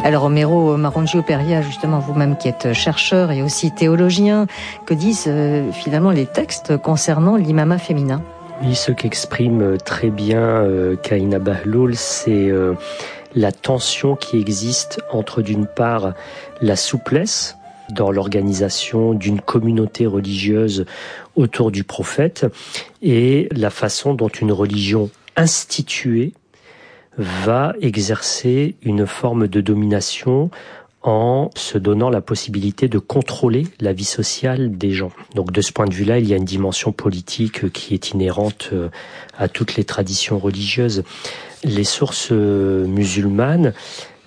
Alors Homero Maronghi-Operia, justement, vous-même qui êtes chercheur et aussi théologien, que disent finalement les textes concernant l'imama féminin ? Oui, ce qu'exprime très bien Kahina Bahloul, c'est la tension qui existe entre, d'une part, la souplesse dans l'organisation d'une communauté religieuse autour du prophète et la façon dont une religion instituée va exercer une forme de domination en se donnant la possibilité de contrôler la vie sociale des gens. Donc de ce point de vue-là, il y a une dimension politique qui est inhérente à toutes les traditions religieuses. Les sources musulmanes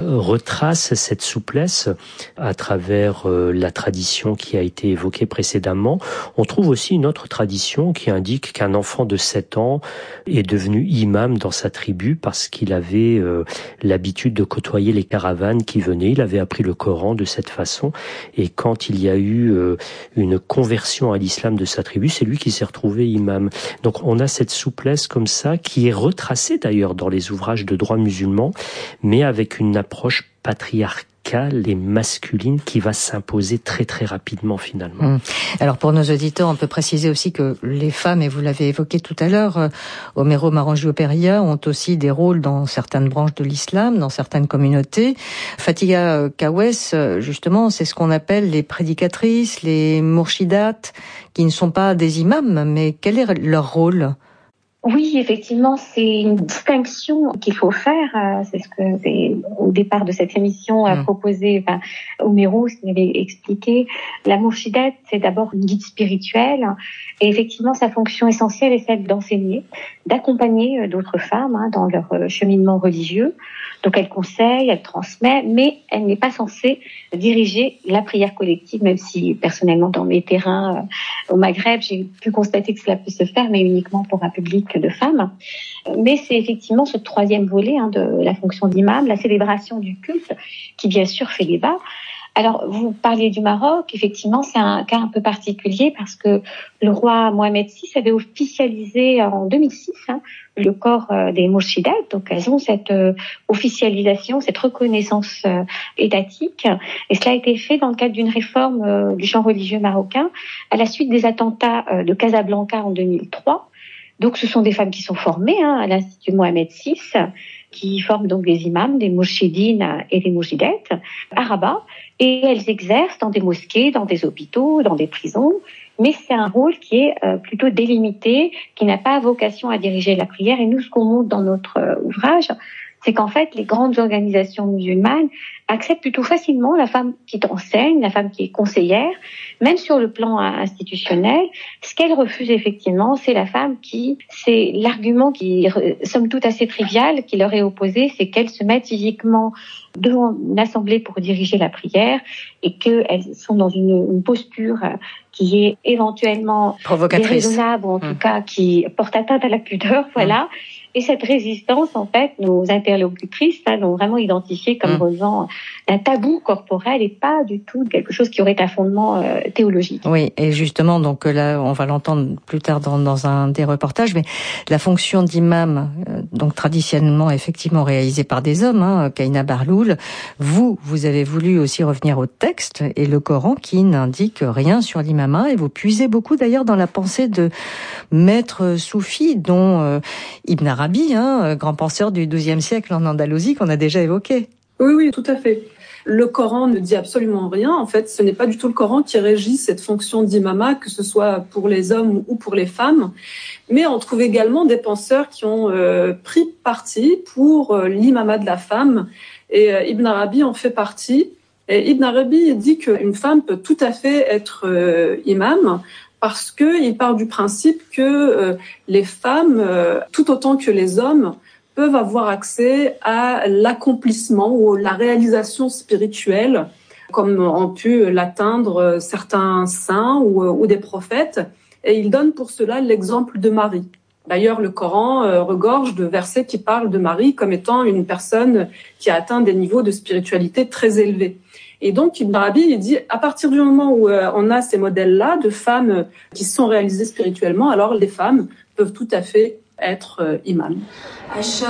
retrace cette souplesse à travers la tradition qui a été évoquée précédemment. On trouve aussi une autre tradition qui indique qu'un enfant de 7 ans est devenu imam dans sa tribu parce qu'il avait l'habitude de côtoyer les caravanes qui venaient. Il avait appris le Coran de cette façon et quand il y a eu une conversion à l'islam de sa tribu, c'est lui qui s'est retrouvé imam. Donc on a cette souplesse comme ça qui est retracée d'ailleurs dans les ouvrages de droit musulman, mais avec une approche patriarcale et masculine qui va s'imposer très très rapidement finalement. Alors pour nos auditeurs, on peut préciser aussi que les femmes, et vous l'avez évoqué tout à l'heure, Homero Maronghi-Operia ont aussi des rôles dans certaines branches de l'islam, dans certaines communautés. Fatiha Kawes, justement, c'est ce qu'on appelle les prédicatrices, les mourchidates, qui ne sont pas des imams, mais quel est leur rôle ? Oui, effectivement, c'est une distinction qu'il faut faire. C'est ce que, au départ de cette émission, a proposé Homero, ce qu'il avait expliqué. La mourchidate, c'est d'abord une guide spirituelle. Et effectivement, sa fonction essentielle est celle d'enseigner, d'accompagner d'autres femmes dans leur cheminement religieux. Donc elle conseille, elle transmet, mais elle n'est pas censée diriger la prière collective, même si personnellement dans mes terrains au Maghreb, j'ai pu constater que cela peut se faire, mais uniquement pour un public de femmes. Mais c'est effectivement ce troisième volet de la fonction d'imam, la célébration du culte, qui bien sûr fait débat. Alors, vous parliez du Maroc, effectivement, c'est un cas un peu particulier parce que le roi Mohamed VI avait officialisé en 2006 le corps des mourchidates. Donc, elles ont cette officialisation, cette reconnaissance étatique. Et cela a été fait dans le cadre d'une réforme du champ religieux marocain à la suite des attentats de Casablanca en 2003. Donc, ce sont des femmes qui sont formées à l'Institut Mohamed VI, qui forment donc des imams, des mourchidines et des mourchidates à Rabat. Et elles exercent dans des mosquées, dans des hôpitaux, dans des prisons. Mais c'est un rôle qui est plutôt délimité, qui n'a pas vocation à diriger la prière. Et nous, ce qu'on montre dans notre ouvrage, c'est qu'en fait, les grandes organisations musulmanes acceptent plutôt facilement la femme qui enseigne, la femme qui est conseillère, même sur le plan institutionnel. Ce qu'elles refusent effectivement, c'est la femme c'est l'argument qui, somme toute assez trivial, qui leur est opposé, c'est qu'elles se mettent physiquement devant une assemblée pour diriger la prière et qu'elles sont dans une posture qui est éventuellement déraisonnable, ou en tout cas qui porte atteinte à la pudeur, voilà. Et cette résistance, en fait, nos interlocutrices l'ont vraiment identifiée comme relevant d'un tabou corporel et pas du tout quelque chose qui aurait un fondement théologique. Oui, et justement, donc là, on va l'entendre plus tard dans un des reportages, mais la fonction d'imam, donc traditionnellement, effectivement réalisée par des hommes, Kahina Bahloul, vous avez voulu aussi revenir au texte et le Coran qui n'indique rien sur l'imama, et vous puisez beaucoup d'ailleurs dans la pensée de maîtres soufis, dont Ibn Arabi, grand penseur du XIIe siècle en Andalousie, qu'on a déjà évoqué. Oui, tout à fait. Le Coran ne dit absolument rien. En fait, ce n'est pas du tout le Coran qui régit cette fonction d'imama, que ce soit pour les hommes ou pour les femmes. Mais on trouve également des penseurs qui ont pris parti pour l'imama de la femme. Et Ibn Arabi en fait partie. Et Ibn Arabi dit qu'une femme peut tout à fait être imam, parce qu'il part du principe que les femmes, tout autant que les hommes, peuvent avoir accès à l'accomplissement ou la réalisation spirituelle, comme ont pu l'atteindre certains saints ou des prophètes. Et il donne pour cela l'exemple de Marie. D'ailleurs, le Coran regorge de versets qui parlent de Marie comme étant une personne qui a atteint des niveaux de spiritualité très élevés. Et donc, Ibn Arabi, il dit, à partir du moment où on a ces modèles-là de femmes qui sont réalisées spirituellement, alors les femmes peuvent tout à fait être imams.